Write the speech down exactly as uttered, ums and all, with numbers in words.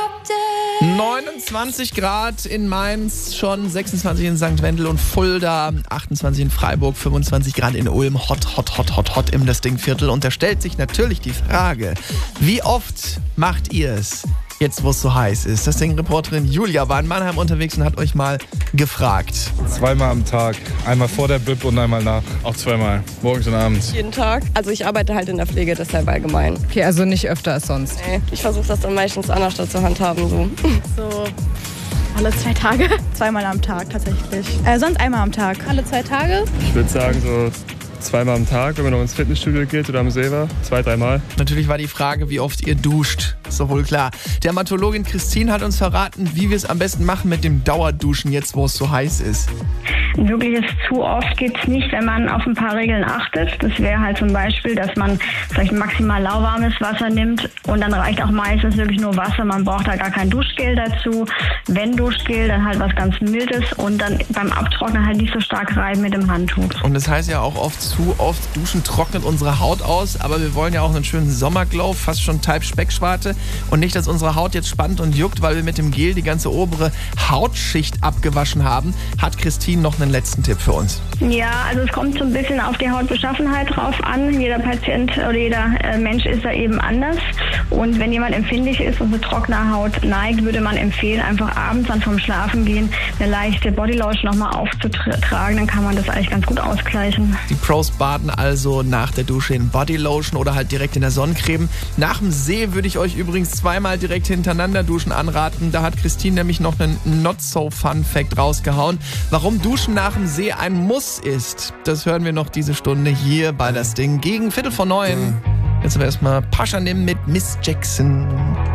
neunundzwanzig Grad in Mainz, schon sechsundzwanzig in Sankt Wendel und Fulda, achtundzwanzig in Freiburg, fünfundzwanzig Grad in Ulm, hot, hot, hot, hot, hot im das Dingviertel. Und da stellt sich natürlich die Frage, wie oft macht ihr es, jetzt wo es so heiß ist? Das Ding-Reporterin Julia war in Mannheim unterwegs und hat euch mal gefragt. Zweimal am Tag, einmal vor der Bib und einmal nach. Auch zweimal, morgens und abends. Jeden Tag. Also ich arbeite halt in der Pflege, deshalb allgemein. Okay, also nicht öfter als sonst. Nee, ich versuche das dann meistens anders zu handhaben. So. So alle zwei Tage. Zweimal am Tag tatsächlich. Äh, sonst einmal am Tag. Alle zwei Tage. Ich würde sagen so zweimal am Tag, wenn man noch ins Fitnessstudio geht oder am See war. Zwei, dreimal. Natürlich war die Frage, wie oft ihr duscht. Ist doch wohl klar. Dermatologin Christine hat uns verraten, wie wir es am besten machen mit dem Dauerduschen, jetzt wo es so heiß ist. Wirkliches zu oft geht's nicht, wenn man auf ein paar Regeln achtet. Das wäre halt zum Beispiel, dass man vielleicht maximal lauwarmes Wasser nimmt und dann reicht auch meistens wirklich nur Wasser. Man braucht da gar kein Duschgel dazu. Wenn Duschgel, dann halt was ganz Mildes und dann beim Abtrocknen halt nicht so stark reiben mit dem Handtuch. Und das heißt ja auch oft, zu oft duschen trocknet unsere Haut aus, aber wir wollen ja auch einen schönen Sommerglow, fast schon Type Speckschwarte und nicht, dass unsere Haut jetzt spannt und juckt, weil wir mit dem Gel die ganze obere Hautschicht abgewaschen haben, hat Christine noch einen letzten Tipp für uns. Ja, also es kommt so ein bisschen auf die Hautbeschaffenheit drauf an. Jeder Patient oder jeder äh, Mensch ist da eben anders. Und wenn jemand empfindlich ist und eine trockene Haut neigt, würde man empfehlen, einfach abends dann vom Schlafen gehen eine leichte Bodylotion nochmal aufzutragen. Dann kann man das eigentlich ganz gut ausgleichen. Die Pros baden also nach der Dusche in Bodylotion oder halt direkt in der Sonnencreme. Nach dem See würde ich euch übrigens zweimal direkt hintereinander duschen anraten. Da hat Christine nämlich noch einen Not-So-Fun-Fact rausgehauen. Warum Duschen nach dem See ein Muss ist, das hören wir noch diese Stunde hier bei das Ding gegen Viertel vor neun. Jetzt aber erstmal Pascha nehmen mit Miss Jackson.